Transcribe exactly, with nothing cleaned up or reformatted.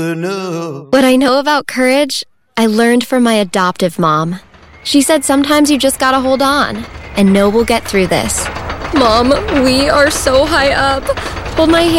What I know about courage, I learned from my adoptive mom. She said sometimes you just gotta hold on and know we'll get through this. Mom, we are so high up. Hold my hand.